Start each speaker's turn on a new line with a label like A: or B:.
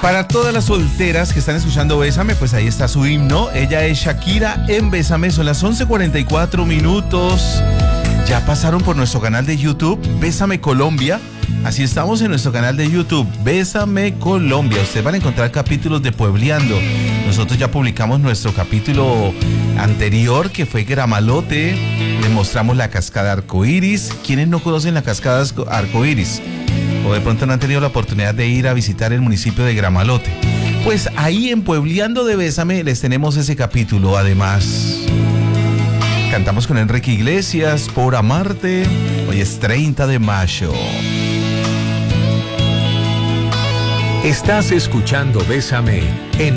A: Para todas las solteras que están escuchando Bésame, pues ahí está su himno. Ella es Shakira en Bésame. Son las 11:44 minutos. Ya pasaron por nuestro canal de YouTube, Bésame Colombia. Así estamos en nuestro canal de YouTube, Bésame Colombia. Ustedes van a encontrar capítulos de Puebleando. Nosotros ya publicamos nuestro capítulo anterior, que fue Gramalote. Le mostramos la cascada arcoíris. ¿Quiénes no conocen la cascada arcoíris? O de pronto no han tenido la oportunidad de ir a visitar el municipio de Gramalote. Pues ahí en Puebleando de Bésame les tenemos ese capítulo. Además, cantamos con Enrique Iglesias, Por Amarte. Hoy es 30 de mayo.
B: Estás escuchando Bésame en